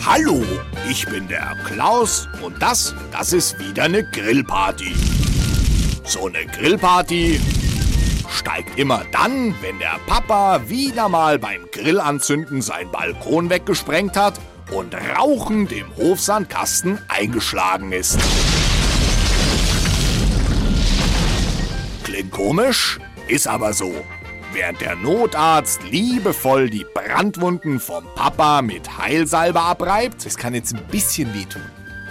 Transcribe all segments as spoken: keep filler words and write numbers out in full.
Hallo, ich bin der Klaus und das, das ist wieder eine Grillparty. So eine Grillparty steigt immer dann, wenn der Papa wieder mal beim Grillanzünden seinen Balkon weggesprengt hat und rauchend im Hofsandkasten eingeschlagen ist. Klingt komisch, ist aber so. Während der Notarzt liebevoll die Brandwunden vom Papa mit Heilsalbe abreibt, Das kann jetzt ein bisschen wehtun.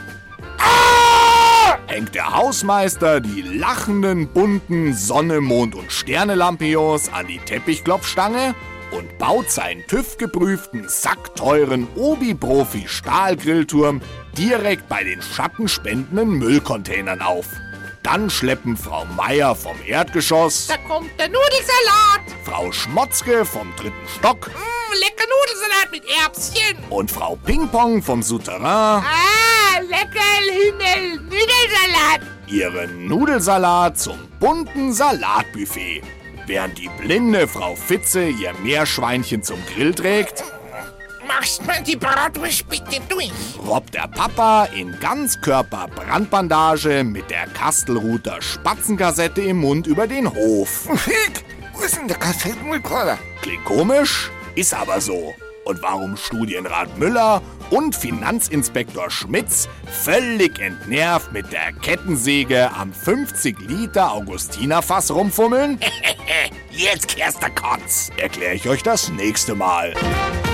hängt der Hausmeister die lachenden, bunten Sonne-, Mond- und Sterne-Lampions an die Teppichklopfstange und baut seinen TÜV-geprüften, sackteuren Obi-Profi-Stahlgrillturm direkt bei den schattenspendenden Müllcontainern auf. Dann schleppen Frau Meier vom Erdgeschoss, Da kommt der Nudelsalat. Frau Schmotzke vom dritten Stock Mm, lecker Nudelsalat mit Erbschen. und Frau Pingpong vom Souterrain Ah, lecker Himmel. Nudelsalat. ihren Nudelsalat zum bunten Salatbuffet. Während die blinde Frau Fitze ihr Meerschweinchen zum Grill trägt, Machst mal die Bratwurst bitte durch. robbt der Papa in Ganzkörper-Brandbandage mit der Kastelruther Spatzenkassette im Mund über den Hof. Wo ist denn der Kassettenrekorder? Klingt komisch, ist aber so. Und warum Studienrat Müller und Finanzinspektor Schmitz völlig entnervt mit der Kettensäge am fünfzig Liter Augustinerfass rumfummeln? Jetzt kehrst der Kotz. Erkläre ich euch das nächste Mal.